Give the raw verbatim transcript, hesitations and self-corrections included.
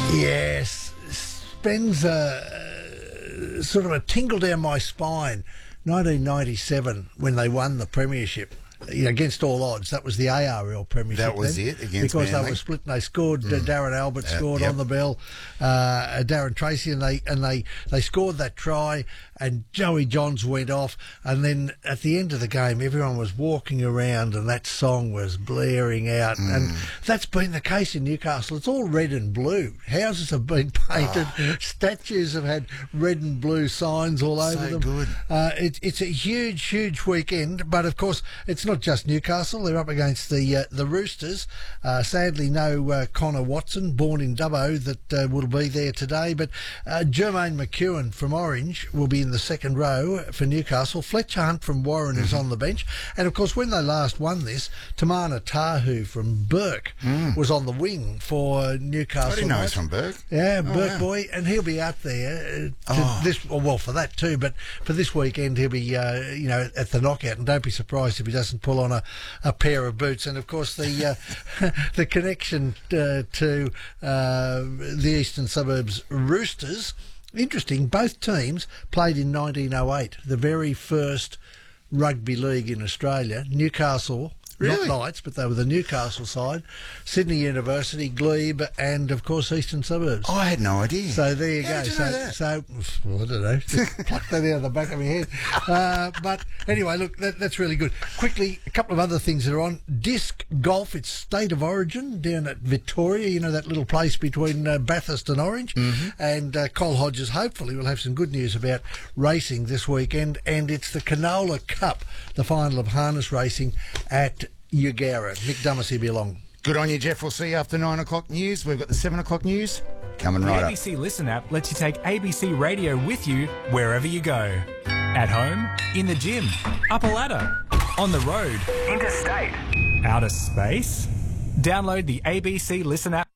Yes, spends a, sort of a tingle down my spine. nineteen ninety-seven, when they won the premiership, you know, against all odds. That was the A R L premiership. That was then, it, against because Manly. they were split. And they scored. Mm. Uh, Darren Albert Uh, scored yep. on the bell. Uh, Darren Tracy, and they and they they scored that try. And Joey Johns went off, and then at the end of the game, everyone was walking around, and that song was blaring out. Mm. And that's been the case in Newcastle. It's all red and blue. Houses have been painted. Oh. Statues have had red and blue signs all over So them. good. Uh, it, it's a huge, huge weekend. But of course, it's not just Newcastle. They're up against the uh, the Roosters. Uh, sadly, no uh, Connor Watson, born in Dubbo, that uh, will be there today. But uh, Jermaine McEwen from Orange will be in the second row for Newcastle. Fletcher Hunt from Warren is on the bench. And of course, when they last won this, Tamana Tahu from Burke Mm. was on the wing for Newcastle. I didn't know he Knights. was from Burke. Yeah, Oh, Burke wow. boy, and he'll be out there uh, to Oh. this. Well, for that too, but for this weekend he'll be, uh, you know, at the knockout. And don't be surprised if he doesn't pull on a, a pair of boots. And of course, the uh, the connection uh, to uh, the Eastern Suburbs Roosters. Interesting. Both teams played in nineteen oh eight, the very first rugby league in Australia. Newcastle. Really? Not Knights, but they were the Newcastle side. Sydney University, Glebe, and of course Eastern Suburbs. Oh, I had no idea. So there you How go. did you so, know that? so well, I don't know. Just plucked that out of the back of my head. Uh, but anyway, look, that, that's really good. Quickly, a couple of other things that are on. Disc golf, its state of origin down at Victoria. You know, that little place between uh, Bathurst and Orange. Mm-hmm. And uh, Cole Hodges hopefully will have some good news about racing this weekend. And it's the Canola Cup, the final of harness racing at Eugowra. Nick Dumacy will be along. Good on you, Jeff. We'll see you after nine o'clock news. We've got the seven o'clock news coming The right A up. B C Listen app lets you take A B C Radio with you wherever you go. At home, in the gym, up a ladder, on the road, interstate, outer space. Download the A B C Listen app.